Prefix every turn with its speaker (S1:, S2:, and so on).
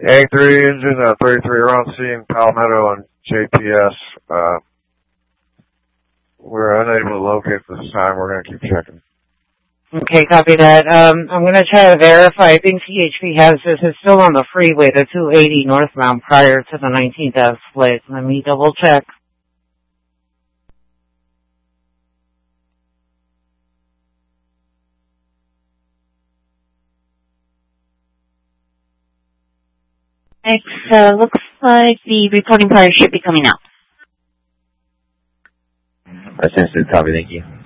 S1: A3 engine, 33 around scene, Palmetto and JPS. We're unable to locate this time. We're going to keep checking.
S2: Okay, copy that. I'm going to try to verify. I think CHP has this. It's still on the freeway, the 280 northbound prior to the 19th Ave split. Let me double check.
S3: Looks like the reporting party should be coming out.
S4: That's instant copy, thank you.